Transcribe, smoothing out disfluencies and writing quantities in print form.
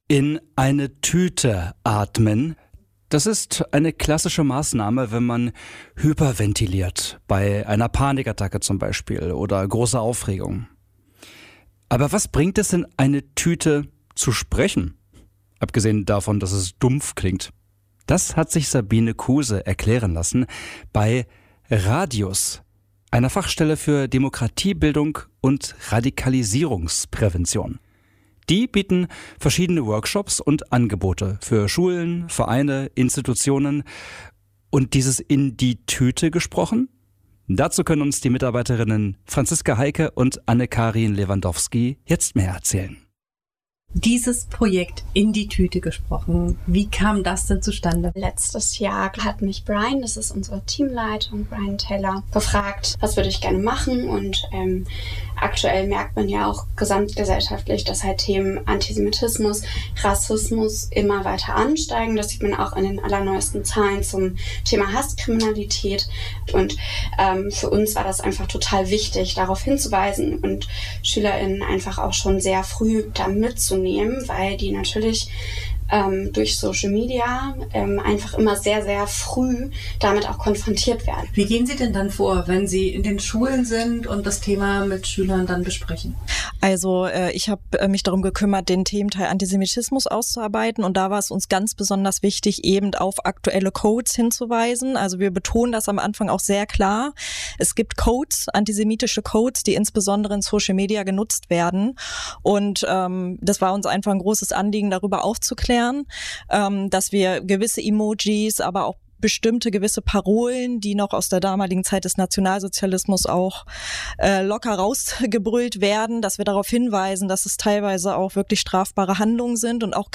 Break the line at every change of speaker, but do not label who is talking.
In eine Tüte atmen. Das ist eine klassische Maßnahme, wenn man hyperventiliert, bei einer Panikattacke zum Beispiel oder großer Aufregung. Aber was bringt es in eine Tüte zu sprechen? Abgesehen davon, dass es dumpf klingt. Das hat sich Sabine Kuse erklären lassen bei Radius, einer Fachstelle für Demokratiebildung und Radikalisierungsprävention. Die bieten verschiedene Workshops und Angebote für Schulen, Vereine, Institutionen. Und dieses in die Tüte gesprochen? Dazu können uns die Mitarbeiterinnen Franziska Heike und Anne-Karin Lewandowski jetzt mehr erzählen.
Dieses Projekt in die Tüte gesprochen, wie kam das denn zustande?
Letztes Jahr hat mich Brian, das ist unsere Teamleitung, Brian Taylor, gefragt, was würde ich gerne machen, und aktuell merkt man ja auch gesamtgesellschaftlich, dass halt Themen Antisemitismus, Rassismus immer weiter ansteigen. Das sieht man auch in den allerneuesten Zahlen zum Thema Hasskriminalität, und für uns war das einfach total wichtig, darauf hinzuweisen und SchülerInnen einfach auch schon sehr früh da mitzunehmen, weil die natürlich durch Social Media einfach immer sehr, sehr früh damit auch konfrontiert werden.
Wie gehen Sie denn dann vor, wenn Sie in den Schulen sind und das Thema mit Schülern dann besprechen?
Also ich habe mich darum gekümmert, den Thementeil Antisemitismus auszuarbeiten, und da war es uns ganz besonders wichtig, eben auf aktuelle Codes hinzuweisen. Also wir betonen das am Anfang auch sehr klar. Es gibt Codes, antisemitische Codes, die insbesondere in Social Media genutzt werden, und das war uns einfach ein großes Anliegen, darüber aufzuklären, dass wir gewisse Emojis, aber auch bestimmte gewisse Parolen, die noch aus der damaligen Zeit des Nationalsozialismus auch locker rausgebrüllt werden, dass wir darauf hinweisen, dass es teilweise auch wirklich strafbare Handlungen sind und auch